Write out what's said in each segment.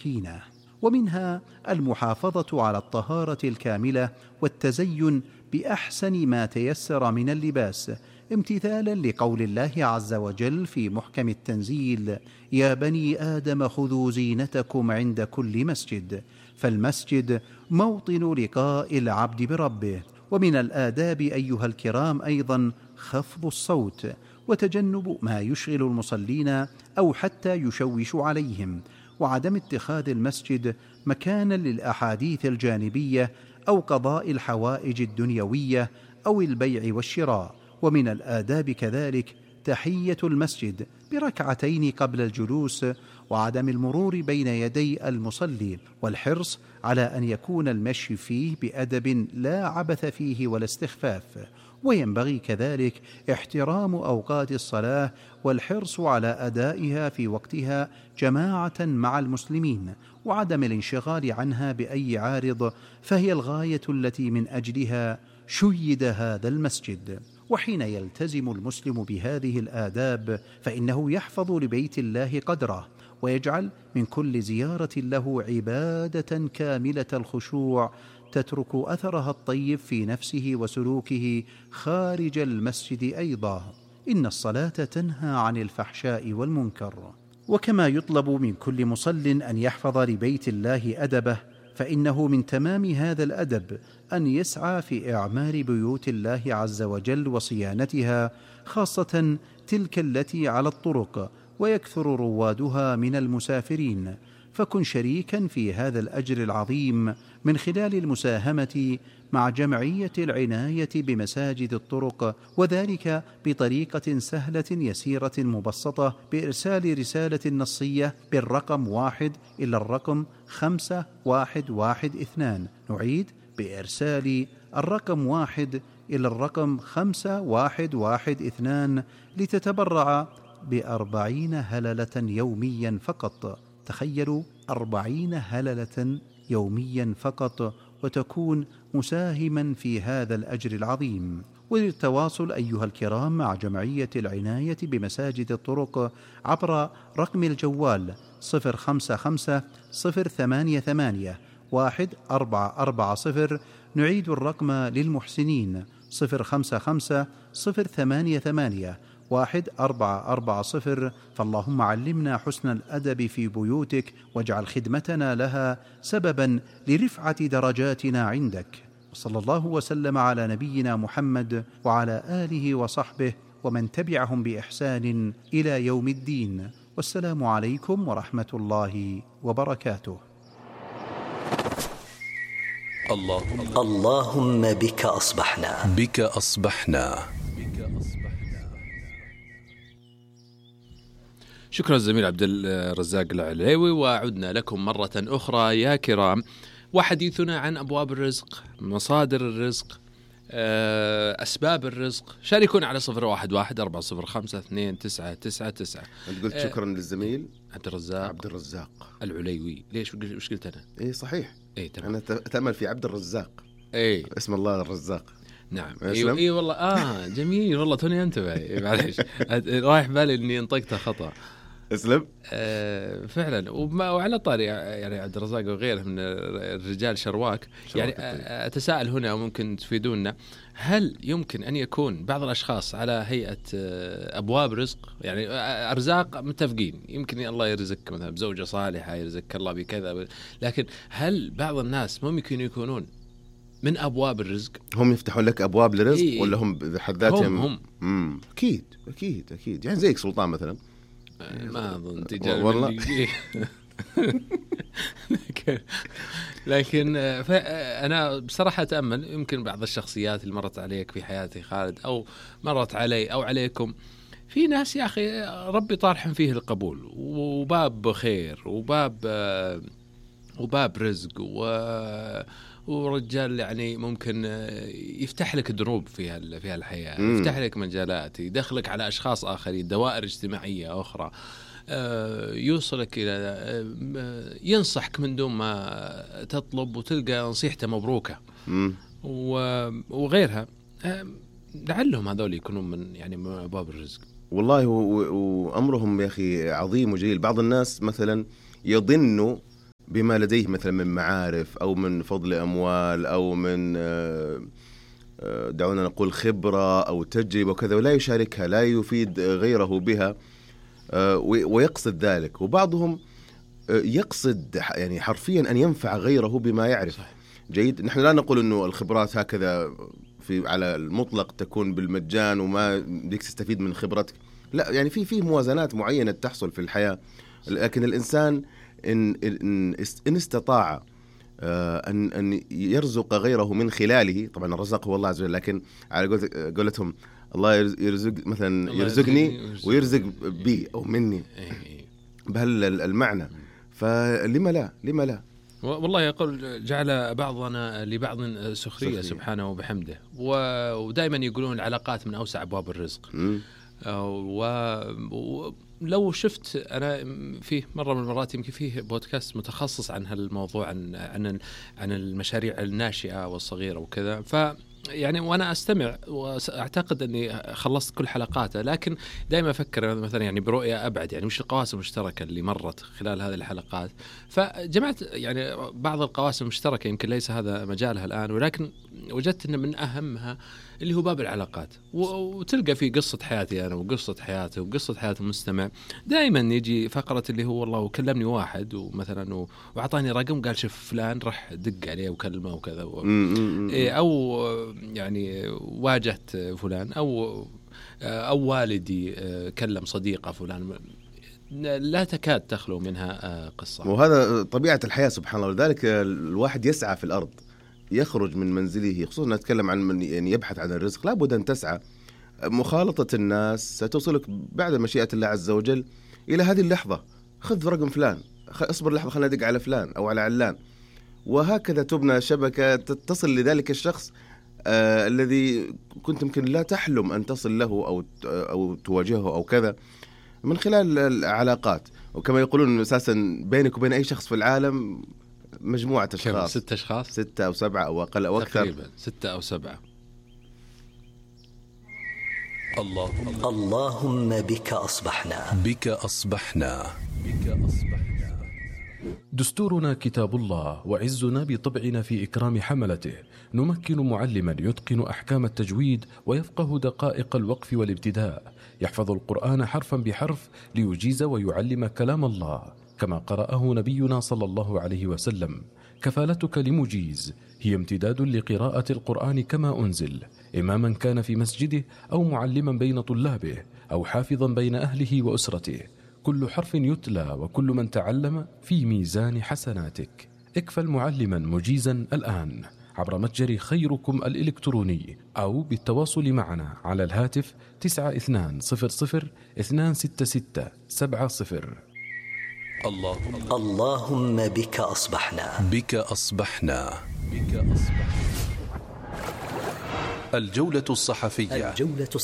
والسكينة. ومنها المحافظة على الطهارة الكاملة والتزين بأحسن ما تيسر من اللباس، امتثالا لقول الله عز وجل في محكم التنزيل: يا بني آدم خذوا زينتكم عند كل مسجد. فالمسجد موطن لقاء العبد بربه. ومن الآداب أيها الكرام أيضا خفض الصوت، وتجنب ما يشغل المصلين أو حتى يشوش عليهم، وعدم اتخاذ المسجد مكانا للأحاديث الجانبية أو قضاء الحوائج الدنيوية أو البيع والشراء. ومن الآداب كذلك تحية المسجد بركعتين قبل الجلوس، وعدم المرور بين يدي المصلي، والحرص على أن يكون المشي فيه بأدب لا عبث فيه ولا استخفاف. وينبغي كذلك احترام أوقات الصلاة والحرص على أدائها في وقتها جماعة مع المسلمين، وعدم الانشغال عنها بأي عارض، فهي الغاية التي من أجلها شيد هذا المسجد. وحين يلتزم المسلم بهذه الآداب فإنه يحفظ لبيت الله قدره، ويجعل من كل زيارة له عبادة كاملة الخشوع تترك أثرها الطيب في نفسه وسلوكه خارج المسجد أيضا. إن الصلاة تنهى عن الفحشاء والمنكر. وكما يطلب من كل مصل أن يحفظ لبيت الله أدبه، فإنه من تمام هذا الأدب أن يسعى في إعمار بيوت الله عز وجل وصيانتها، خاصة تلك التي على الطرق ويكثر روادها من المسافرين، فكن شريكا في هذا الأجر العظيم من خلال المساهمة مع جمعية العناية بمساجد الطرق، وذلك بطريقة سهلة يسيرة مبسطة بإرسال رسالة نصية بالرقم 1 إلى الرقم 5112. نعيد: بإرسال الرقم 1 إلى الرقم 5112 لتتبرع ب40 هللة يوميا فقط. تخيلوا 40 هللة يوميا فقط، وتكون مساهما في هذا الأجر العظيم. وللتواصل أيها الكرام مع جمعية العناية بمساجد الطرق عبر رقم الجوال 055-088-1440. نعيد الرقم للمحسنين 055-088-1440. فاللهم علمنا حسن الأدب في بيوتك، واجعل خدمتنا لها سببا لرفعة درجاتنا عندك. وصلى الله وسلم على نبينا محمد وعلى آله وصحبه ومن تبعهم بإحسان إلى يوم الدين. والسلام عليكم ورحمة الله وبركاته. اللهم بك أصبحنا. شكرا الزميل عبد الرزاق العليوي، وعدنا لكم مرة أخرى يا كرام، وحديثنا عن أبواب الرزق، مصادر الرزق، أسباب الرزق. شاركونا على 01405-29999. أنت قلت شكرا للزميل عبد الرزاق العليوي. ليش وش قلت أنا؟ إيه صحيح. إيه تمام. أنا تأمل في عبد الرزاق. إيه اسم الله الرزاق. نعم. إيه والله جميل والله، توني انتبه. معليش رايح بالي إني انطقتها خطأ. اسلم. فعلا. وعلى طاري يعني عبد الرزاق وغيره من الرجال شرواك يعني أتساءل هنا وممكن تفيدونا، هل يمكن أن يكون بعض الأشخاص على هيئة أبواب رزق؟ يعني أرزاق متفقين، يمكن الله يرزقك مثلا بزوجة صالحة، يرزقك الله بكذا، لكن هل بعض الناس ممكن يكونون من أبواب الرزق؟ هم يفتحون لك أبواب للرزق ولا هم بحد ذاتهم؟ أكيد يعني زيك سلطان مثلا. ما أظن تجارب والله. لكن أنا بصراحة أتأمل يمكن بعض الشخصيات اللي مرت عليك في حياتي خالد، أو مرت علي أو عليكم، في ناس يا أخي ربي طارح فيه القبول، وباب خير، وباب رزق، ورجال يعني ممكن يفتح لك دروب في الحياة، يفتح لك مجالات، يدخلك على أشخاص آخرين، دوائر اجتماعية أخرى، يوصلك إلى ينصحك من دون ما تطلب، وتلقى نصيحته مبروكة وغيرها. لعلهم هذول يكونون من أبواب الرزق. والله وأمرهم يا أخي عظيم وجليل. بعض الناس مثلا يظنوا بما لديه مثلا من معارف أو من فضل أموال أو من دعونا نقول خبرة أو تجربة وكذا، ولا يشاركها، لا يفيد غيره بها ويقصد ذلك. وبعضهم يقصد يعني حرفيا أن ينفع غيره بما يعرف. جيد. نحن لا نقول أنه الخبرات هكذا على المطلق تكون بالمجان وما بدك تستفيد من خبرتك، لا، يعني في موازنات معينة تحصل في الحياة. لكن الإنسان إن استطاع أن يرزق غيره من خلاله، طبعا الرزاق هو الله عز وجل، لكن على قولتهم الله يرزق مثلا يرزقني ويرزق بي أو مني بهالمعنى، فلما لا والله يقول جعل بعضنا لبعض سخرية سبحانه وبحمده. ودائما يقولون العلاقات من أوسع أبواب الرزق. ولو شفت أنا فيه مرة من المرات يمكن فيه بودكاست متخصص عن هالموضوع، عن المشاريع الناشئة والصغيرة وكذا، يعني وأنا أستمع وأعتقد أني خلصت كل حلقاته، لكن دائما أفكر مثلا يعني برؤية أبعد، يعني وش القواسم المشتركة اللي مرت خلال هذه الحلقات. فجمعت يعني بعض القواسم المشتركة، يمكن ليس هذا مجالها الآن، ولكن وجدت أن من أهمها اللي هو باب العلاقات. وتلقى في قصة حياتي أنا وقصة حياته وقصة حياة المستمع، دائما يجي فقرة اللي هو والله وكلمني واحد ومثلا وأعطاني رقم قال شوف فلان راح دق عليه وكلمه وكذا، أو يعني واجهت فلان، أو والدي كلم صديقه فلان، لا تكاد تخلو منها قصة. وهذا طبيعة الحياة سبحان الله. لذلك الواحد يسعى في الأرض، يخرج من منزله، خصوصا نتكلم عن من يعني يبحث عن الرزق، لابد أن تسعى. مخالطة الناس ستوصلك بعد مشيئة الله عز وجل إلى هذه اللحظة. خذ رقم فلان، اصبر لحظة خلنا ندق على فلان أو على علان، وهكذا تبنى شبكة تصل لذلك الشخص الذي كنت يمكن لا تحلم أن تصل له أو تواجهه أو كذا، من خلال العلاقات. وكما يقولون أساسا بينك وبين أي شخص في العالم مجموعة أشخاص، 6 أشخاص، 6 أو 7 أو أقل أو أكثر، تقريبا 6 أو 7. اللهم بك أصبحنا. دستورنا كتاب الله، وعزنا بطبعنا في إكرام حملته. نمكن معلما يتقن أحكام التجويد ويفقه دقائق الوقف والابتداء، يحفظ القرآن حرفا بحرف ليجيز ويعلم كلام الله كما قرأه نبينا صلى الله عليه وسلم. كفالتك لمجيز هي امتداد لقراءة القرآن كما أنزل، إماما كان في مسجده أو معلما بين طلابه أو حافظا بين أهله وأسرته. كل حرف يتلى وكل من تعلم في ميزان حسناتك. اكفل معلما مجيزا الآن عبر متجر خيركم الإلكتروني أو بالتواصل معنا على الهاتف 9200 266 70. اللهم بك أصبحنا. الجولة الصحفية.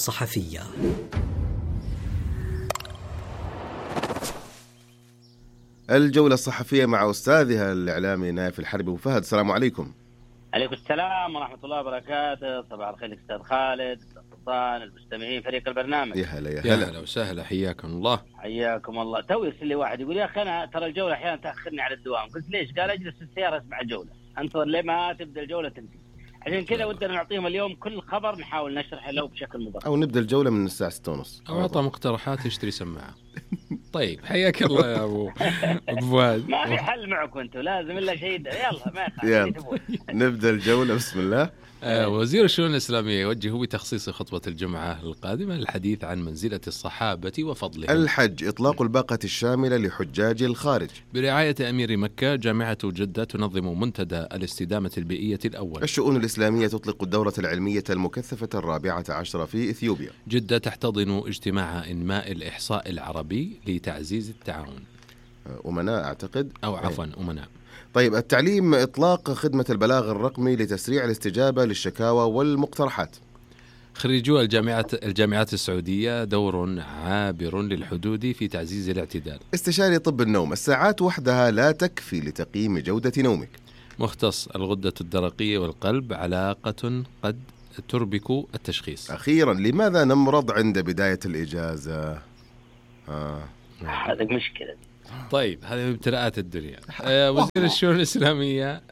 الجولة الصحفية مع أستاذها الإعلامي نايف الحربي. أبو فهد، السلام عليكم. عليكم السلام ورحمة الله وبركاته. صباح الخير أستاذ خالد، سلطان، المستمعين، فريق البرنامج. يا هلا وسهلا، حياكم الله. حياكم الله. توي يرسل لي واحد يقول يا أخي أنا ترى الجولة أحيانا تأخرني على الدوام. قلت ليش؟ قال أجلس في السيارة أسمع الجولة، أنتظر لما تبدأ الجولة تنتهي. عشان كذا ودنا نعطيهم اليوم كل خبر نحاول نشرحه له بشكل مبسط، أو نبدأ الجولة من الساعة 6:30، أو أعطى مقترحات يشتري سماعة. طيب حياك الله يا أبو فهد. ما في حل معكم أنتم، لازم إلا شيء. يلا ما يلا نبدأ الجولة بسم الله. وزير الشؤون الإسلامية يوجه بتخصيص خطبة الجمعة القادمة للحديث عن منزلة الصحابة وفضلهم. الحج، إطلاق الباقة الشاملة لحجاج الخارج. برعاية أمير مكة، جامعة جدة تنظم منتدى الاستدامة البيئية الأول. الشؤون الإسلامية تطلق الدورة العلمية المكثفة 14 في إثيوبيا. جدة تحتضن اجتماع إنماء الإحصاء العربي لتعزيز التعاون. أمناء أعتقد، أو عفوا أمناء. طيب، التعليم، إطلاق خدمة البلاغ الرقمي لتسريع الاستجابة للشكاوى والمقترحات. خريجو الجامعات السعودية دور عابر للحدود في تعزيز الاعتدال. استشاري طب النوم، الساعات وحدها لا تكفي لتقييم جودة نومك. مختص الغدة الدرقية والقلب، علاقة قد تربك التشخيص. أخيرا، لماذا نمرض عند بداية الإجازة؟ هذا مشكلة. طيب هذه من ابتلاءات الدنيا. وزير الشؤون الإسلامية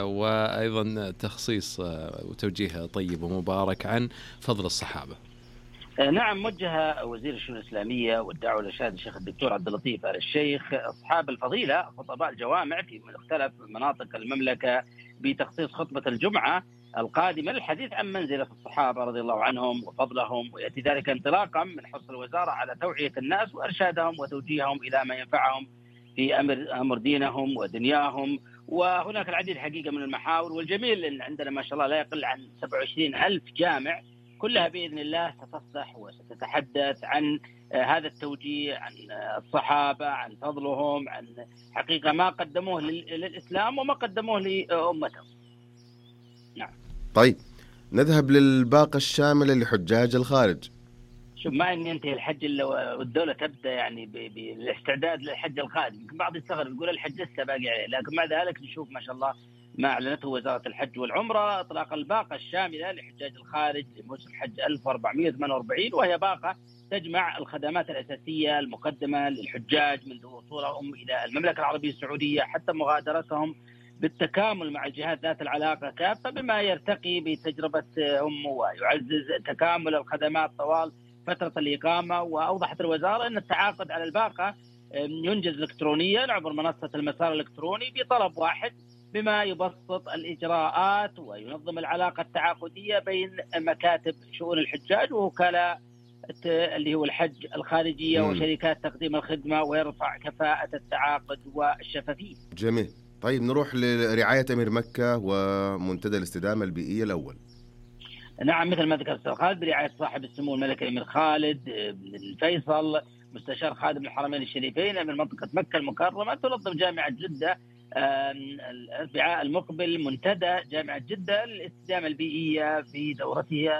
وأيضا تخصيص وتوجيه طيب ومبارك عن فضل الصحابة. نعم، وجه وزير الشؤون الإسلامية والدعوة والإرشاد الشيخ الدكتور عبد اللطيف آل الشيخ أصحاب الفضيلة خطباء الجوامع في مختلف مناطق المملكة بتخصيص خطبة الجمعة القادمة للحديث عن منزلة الصحابة رضي الله عنهم وفضلهم، ويأتي ذلك انطلاقا من حرص الوزارة على توعية الناس وإرشادهم وتوجيههم إلى ما ينفعهم في أمر دينهم ودنياهم. وهناك العديد حقيقة من المحاور، والجميل أن عندنا ما شاء الله لا يقل عن 27,000 جامع كلها بإذن الله ستصح وستتحدث عن هذا التوجيه، عن الصحابة، عن فضلهم، عن حقيقة ما قدموه للإسلام وما قدموه لأمتهم. نعم. طيب نذهب للباقة الشاملة لحجاج الخارج. شوف، ما أن ينتهي الحج إلا والدولة تبدأ يعني بالاستعداد للحج القادم. يمكن بعض يستغرب يقول الحج لسه باقي عليه، لكن مع ذلك نشوف ما شاء الله ما أعلنته وزارة الحج والعمرة إطلاق الباقة الشاملة لحجاج الخارج لموسم حج 1448، وهي باقة تجمع الخدمات الأساسية المقدمة للحجاج منذ وصولهم إلى المملكة العربية السعودية حتى مغادرتهم، بالتكامل مع الجهات ذات العلاقة كافة بما يرتقي بتجربتهم ويعزز تكامل الخدمات طوال فترة الإقامة. وأوضحت الوزارة أن التعاقد على الباقة ينجز إلكترونيا عبر منصة المسار الإلكتروني بطلب واحد، بما يبسط الإجراءات وينظم العلاقة التعاقدية بين مكاتب شؤون الحجاج ووكلاء اللي هو الحج الخارجية وشركات تقديم الخدمة، ويرفع كفاءة التعاقد والشفافية. جميل. طيب نروح لرعاية أمير مكة ومنتدى الاستدامة البيئية الأول. نعم، مثل ما ذكر الأستاذ خالد، برعاية صاحب السمو الملك الأمير خالد بن فيصل مستشار خادم الحرمين الشريفين من منطقة مكة المكرمة، تنظم جامعة جدة الأربعاء المقبل منتدى جامعة جدة للاستدامة البيئية في دورته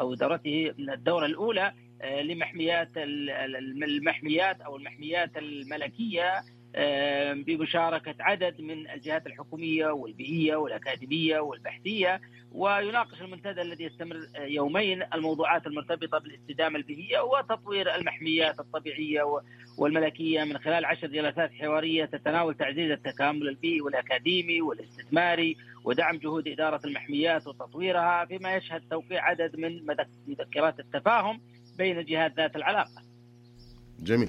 الدورة الأولى لمحميات المحميات أو المحميات الملكية بمشاركة عدد من الجهات الحكومية والبيئية والأكاديمية والبحثية. ويناقش المنتدى الذي يستمر يومين الموضوعات المرتبطة بالاستدامة البيئية وتطوير المحميات الطبيعية والملكية من خلال 10 جلسات حوارية تتناول تعزيز التكامل البيئي والأكاديمي والاستثماري ودعم جهود إدارة المحميات وتطويرها، فيما يشهد توقيع عدد من مذكرات التفاهم بين الجهات ذات العلاقة. جميل.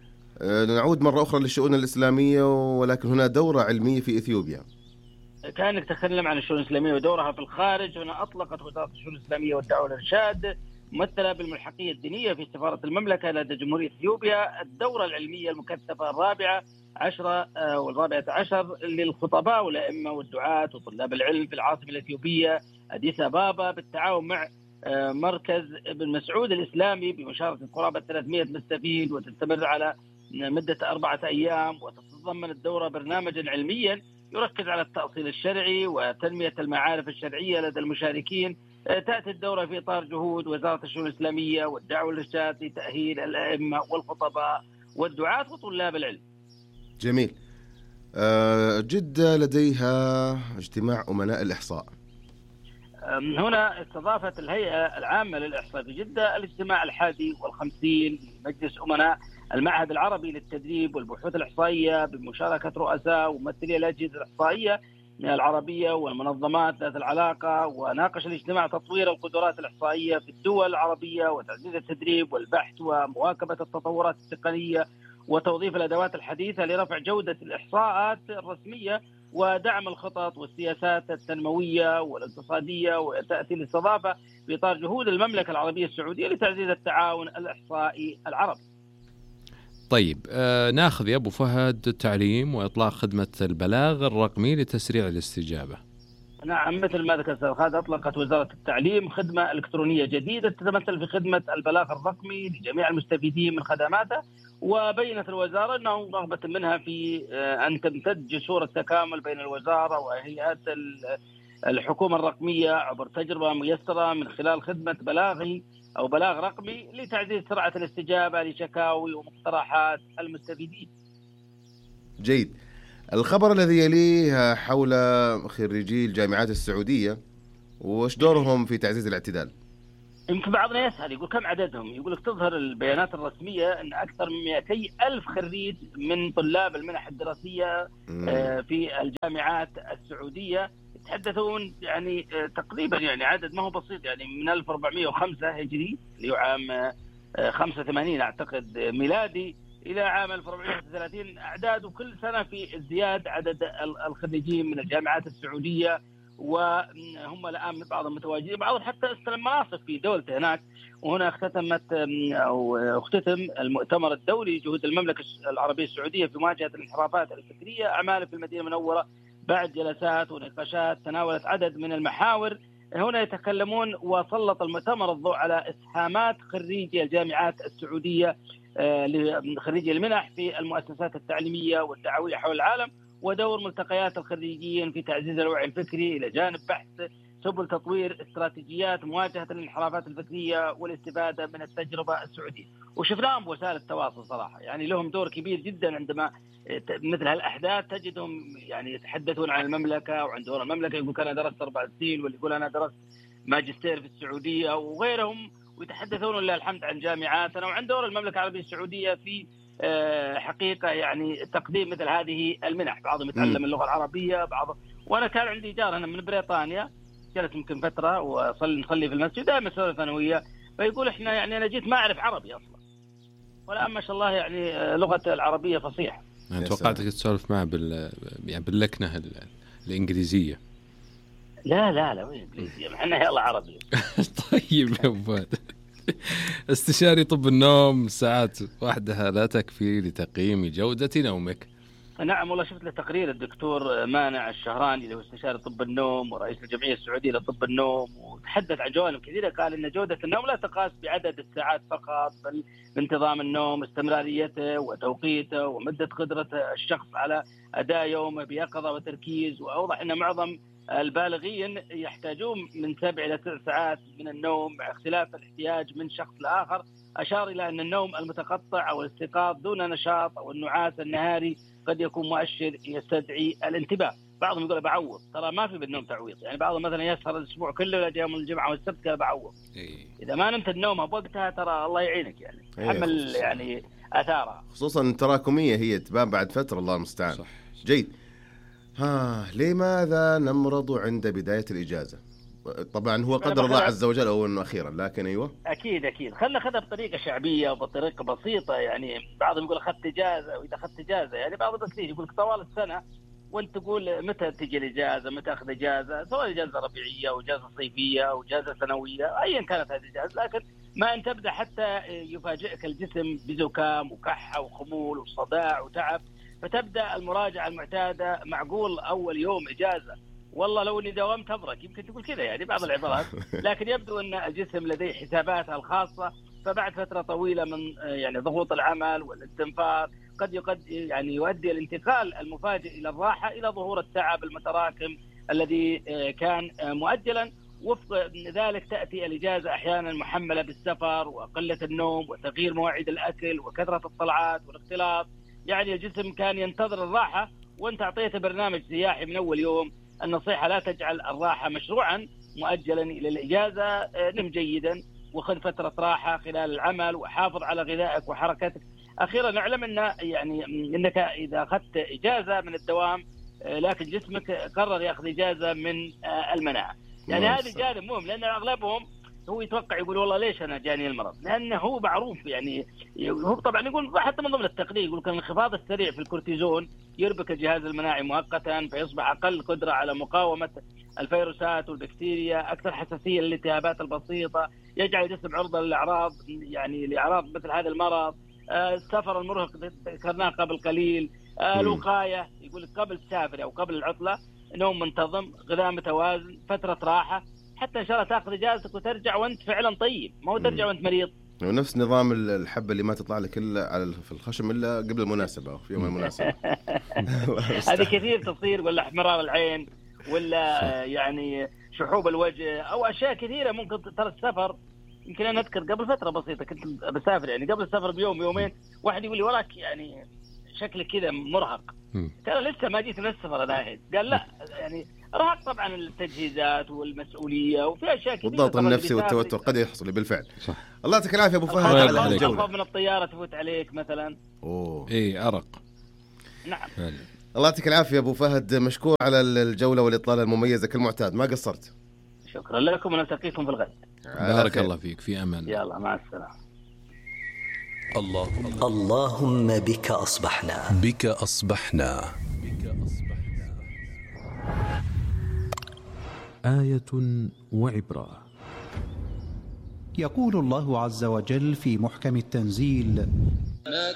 نعود مرة أخرى للشؤون الإسلامية، ولكن هنا دورة علمية في إثيوبيا. كانك تتكلم عن الشؤون الإسلامية ودورها في الخارج. هنا أطلقت وزارة الشؤون الإسلامية والدعوة والإرشاد ممثلة بالملحقية الدينية في سفارة المملكة لدى جمهورية إثيوبيا الدورة العلمية المكثفة الرابعة عشر للخطباء والأئمة والدعاة وطلاب العلم في العاصمة الإثيوبية أديس أبابا، بالتعاون مع مركز ابن مسعود الإسلامي بمشاركة قرابة 300 مستفيد، وتستمر على مدة 4 أيام. وتتضمن الدورة برنامجا علميا يركز على التأصيل الشرعي وتنمية المعارف الشرعية لدى المشاركين. تأتي الدورة في إطار جهود وزارة الشؤون الإسلامية والدعوة والإرشاد لتأهيل الأئمة والخطباء والدعاة وطلاب العلم. جميل. جدة لديها اجتماع أمناء الإحصاء. هنا استضافت الهيئة العامة للإحصاء في جدة الاجتماع 51 لمجلس أمناء المعهد العربي للتدريب والبحوث الإحصائية بمشاركة رؤساء وممثلي الأجهزة الإحصائية العربية والمنظمات ذات العلاقة. وناقش الاجتماع تطوير القدرات الإحصائية في الدول العربية وتعزيز التدريب والبحث ومواكبة التطورات التقنية وتوظيف الأدوات الحديثة لرفع جودة الإحصاءات الرسمية ودعم الخطط والسياسات التنموية والاقتصادية. وتأتي الاستضافة في إطار جهود المملكة العربية السعودية لتعزيز التعاون الإحصائي العربي. طيب ناخذ يا أبو فهد التعليم وإطلاق خدمة البلاغ الرقمي لتسريع الاستجابة. نعم، مثل ما ذكر الأستاذ خالد، أطلقت وزارة التعليم خدمة إلكترونية جديدة تتمثل في خدمة البلاغ الرقمي لجميع المستفيدين من خدماتها. وبينت الوزارة أنه رغبة منها في أن تمتد جسور التكامل بين الوزارة وهيئات الحكومة الرقمية عبر تجربة ميسرة من خلال خدمة بلاغ رقمي لتعزيز سرعة الاستجابة لشكاوي ومقترحات المستفيدين. جيد. الخبر الذي يليه حول خريجي الجامعات السعودية وش دورهم في تعزيز الاعتدال. يمكن بعضنا يسأل يقول كم عددهم؟ يقول لك تظهر البيانات الرسمية أن أكثر من 200,000 خريج من طلاب المنح الدراسية في الجامعات السعودية يتحدثون يعني تقريبا يعني عدد ما هو بسيط، يعني من 1405 هجري اللي هو عام 85 أعتقد ميلادي إلى عام 1430 أعداد، وكل سنة في ازدياد عدد الخريجين من الجامعات السعودية، وهم الآن بعضهم متواجدين، بعضهم حتى استلم مناصب في دولته هناك. وهنا اختتم المؤتمر الدولي جهود المملكة العربية السعودية في مواجهة الانحرافات الفكرية أعماله في المدينة المنورة بعد جلسات ونقاشات تناولت عدد من المحاور. هنا يتكلمون وسلط المؤتمر الضوء على إسهامات خريجي الجامعات السعودية لخريجي المنح في المؤسسات التعليمية والدعوية حول العالم، ودور ملتقيات الخريجين في تعزيز الوعي الفكري إلى جانب بحث سبل تطوير استراتيجيات مواجهة الانحرافات الفكرية والاستفادة من التجربة السعودية. وشفناهم بوسائل التواصل صراحة، يعني لهم دور كبير جدا عندما مثل هالأحداث تجدهم يعني يتحدثون عن المملكة وعن دور المملكة، يقول أنا درست 4 سنين، واللي يقول أنا درست ماجستير في السعودية وغيرهم، ويتحدثون لله الحمد عن جامعاتنا وعن دور المملكة العربية السعودية في حقيقة يعني تقديم مثل هذه المنح. بعضهم يتعلم اللغة العربية، وأنا كان عندي جار أنا من بريطانيا جلس يمكن فترة نصلي في المسجد دائما سوى ثانوية، فيقول إحنا يعني أنا جيت ما أعرف عربي أصلا، والآن ما شاء الله يعني لغة العربية فصيحة. أنا توقعتك تسولف معه يعني باللكنة الإنجليزية. لا وين إنجليزية، إحنا يلا عربي. طيب يا فهد، استشاري طب النوم ساعات وحدها لا تكفي لتقييم جودة نومك. نعم والله، شفت له تقرير الدكتور مانع الشهراني اللي هو استشاري طب النوم ورئيس الجمعية السعودية لطب النوم، وتحدث عن جوانب كثيرة. قال إن جودة النوم لا تقاس بعدد الساعات فقط، بل بانتظام النوم، استمراريته وتوقيته ومدة قدرة الشخص على أداء يومه بيقظة وتركيز. وأوضح أن معظم البالغين يحتاجون من 7 إلى 9 ساعات من النوم مع اختلاف الاحتياج من شخص لآخر. أشار إلى أن النوم المتقطع أو الاستيقاظ دون نشاط أو النعاس النهاري قد يكون مؤشر يستدعي الانتباه. بعضهم يقول بعوض، ترى ما في بالنوم تعويض، يعني بعضهم مثلا يسهر الأسبوع كله لجأ يوم الجمعة والسبت كذا بعوض. إذا ما نمت النوم بوقتها ترى الله يعينك، يعني تحمل يعني آثارها، خصوصا تراكمية هي تبان بعد فترة، الله المستعان. جيد. لماذا نمرض عند بداية الإجازة؟ طبعا هو قدر الله عز وجل أولا وأخيرا، لكن أيوة أكيد خلنا ناخذها بطريقة شعبية وبطريقة بسيطة. يعني بعضهم يقول أخذت إجازة، وإذا أخذت إجازة يعني بعض بس يقول طوال السنة، وأنت تقول متى تجي الإجازة، متى أخذ إجازة، سواء إجازة ربيعية أو إجازة صيفية أو إجازة سنوية أيا كانت هذه الإجازة، لكن ما أن تبدأ حتى يفاجئك الجسم بزكام وكحة وخمول وصداع وتعب، فتبدأ المراجعة المعتادة. معقول أول يوم إجازة والله لو اني داومت ابرك، يمكن تقول كذا يعني بعض العبارات، لكن يبدو ان الجسم لديه حساباتها الخاصه. فبعد فتره طويله من يعني ضغوط العمل والاستنفار قد يعني يؤدي الانتقال المفاجئ الى الراحه الى ظهور التعب المتراكم الذي كان مؤجلا. وفق ذلك تاتي الاجازه احيانا محمله بالسفر وقله النوم وتغيير مواعيد الاكل وكثره الطلعات والاختلاط. يعني الجسم كان ينتظر الراحه وانت اعطيته برنامج سياحي من اول يوم. النصيحة لا تجعل الراحة مشروعا مؤجلا إلى الإجازة. نم جيدا وخذ فترة راحة خلال العمل وحافظ على غذائك وحركتك. أخيرا نعلم أن يعني أنك إذا أخذت إجازة من الدوام لكن جسمك قرر يأخذ إجازة من المناعة، يعني هذا جانب مهم، لأن أغلبهم هو يتوقع يقول والله ليش أنا جاني المرض، لأنه هو معروف يعني هو طبعا يقول حتى من ضمن التقرير يقول كان الانخفاض السريع في الكورتيزون يربك الجهاز المناعي مؤقتا، فيصبح أقل قدرة على مقاومة الفيروسات والبكتيريا، أكثر حساسية للالتهابات البسيطة، يجعل الجسم عرضة للأعراض يعني لأعراض مثل هذا المرض. السفر المرهق ذكرناه قبل قليل. الوقاية يقول قبل تسافر أو قبل العطلة نوم منتظم، غذاء متوازن، فترة راحة، حتى إن شاء الله تأخذ إجازتك وترجع وأنت فعلا طيب، ما هو ترجع وأنت مريض. ونفس نظام الحبة اللي ما تطلع لك إلا في الخشم إلا قبل المناسبة أو في يوم المناسبة. هذه كثير تصير، ولا احمرار العين، ولا يعني شحوب الوجه، أو أشياء كثيرة ممكن. ترى السفر يمكن أنا أذكر قبل فترة بسيطة كنت بسافر، يعني قبل السفر بيوم يومين واحد يقول لي وراك يعني شكل كذا مرهق. ترى لسه ما جيت من السفر ناهد. قال لا يعني رهق طبعا التجهيزات والمسؤوليه وفي اشياء كثيره. والضغط النفسي والتوتر قد يحصل بالفعل. صح. الله يعطيك العافيه ابو فهد على الجوله. خوف من الطياره تفوت عليك مثلا. اي ارق. نعم. الله يعطيك العافيه ابو فهد، مشكور على الجوله والاطلاله المميزه كالمعتاد، ما قصرت. شكرا لكم ونلتقيكم في الغد. بارك الله فيك، في امان. يلا مع السلامه. اللهم بك أصبحنا. بك أصبحنا. آية وعبرة. يقول الله عز وجل في محكم التنزيل: ما